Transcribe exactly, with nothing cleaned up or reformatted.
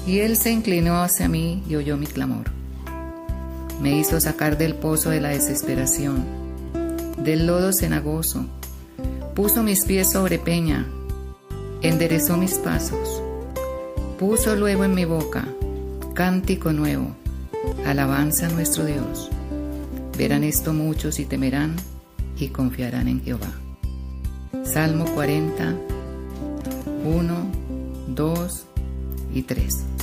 Y él se inclinó hacia mí y oyó mi clamor. Me hizo sacar del pozo de la desesperación, del lodo cenagoso. Puso mis pies sobre peña, enderezó mis pasos. Puso luego en mi boca cántico nuevo, alabanza a nuestro Dios. Verán esto muchos y temerán y confiarán en Jehová. Salmo cuarenta, uno, dos y tres.